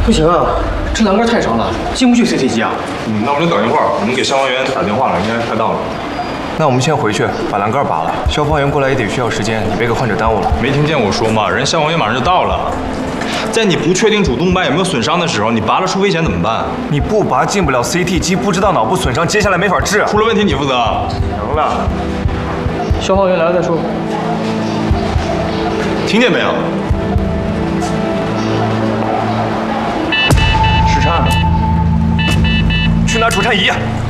不行啊，这栏杆太长了，进不去 CT 机啊。 那我就等一会儿，我们给消防员打电话了，应该快到了。 那我们先回去把栏杆拔了，消防员过来也得需要时间，你别给患者耽误了。 没听见我说吗？人消防员马上就到了。在你不确定主动脉有没有损伤的时候，你拔了出危险怎么办？ 你不拔进不了 CT 机，不知道脑部损伤，接下来没法治。 出了问题你负责。 行了， 消防员来了再说。 听见没有？ 时差呢？去拿除颤仪。